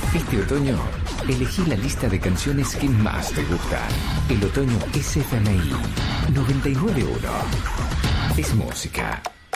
Este otoño, elegí la lista de canciones que más te gustan. El otoño es FMI 991. Es música.